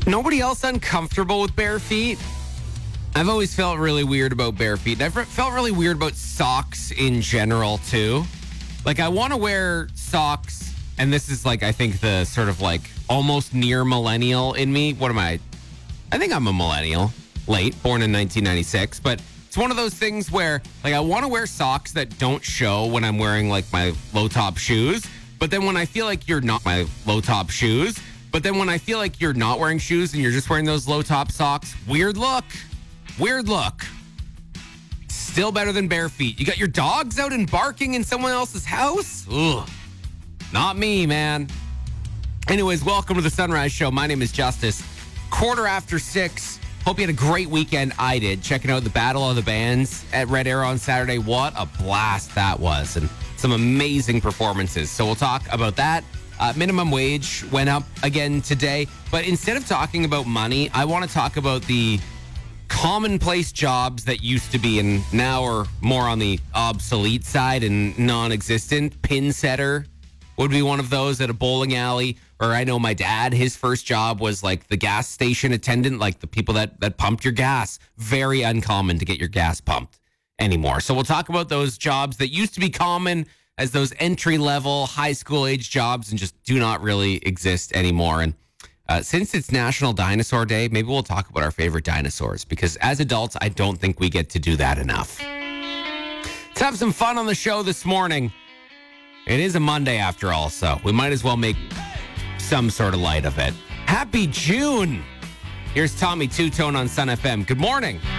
Nobody else uncomfortable with bare feet? I've always felt really weird about bare feet. I've felt really weird about socks in general, too. Like, I want to wear socks, and this is, like, I think the sort of, like, almost near millennial in me. What am I? I think I'm a millennial. Late, born in 1996. But it's one of those things where, like, I want to wear socks that don't show when I'm wearing, like, my low-top shoes. But then when I feel like you're not my low-top shoes, but then when I feel like you're not wearing shoes and you're just wearing those low-top socks, weird look. Weird look. Still better than bare feet. You got your dogs out and barking in someone else's house? Ugh. Not me, man. Anyways, welcome to the Sunrise Show. My name is Justice. 6:15. Hope you had a great weekend. I did. Checking out the Battle of the Bands at Red Arrow on Saturday. What a blast that was. And some amazing performances. So we'll talk about that. Minimum wage went up again today. But instead of talking about money, I want to talk about the commonplace jobs that used to be and now are more on the obsolete side and non-existent. Pin setter would be one of those at a bowling alley. Or I know my dad, his first job was like the gas station attendant, like the people that pumped your gas. Very uncommon to get your gas pumped anymore. So we'll talk about those jobs that used to be common as those entry-level high school age jobs and just do not really exist anymore. And since it's National Dinosaur Day, maybe we'll talk about our favorite dinosaurs, because as adults, I don't think we get to do that enough. Let's have some fun on the show this morning. It is a Monday after all, so we might as well make some sort of light of it. Happy June! Here's Tommy Two-Tone on Sun FM. Good morning.